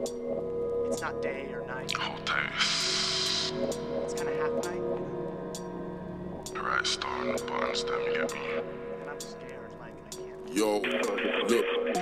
It's not day or night. Hold tight. It's kind of half night, you know? The right star on the button stem, you get me? And I'm scared, like I can't. Yo, look,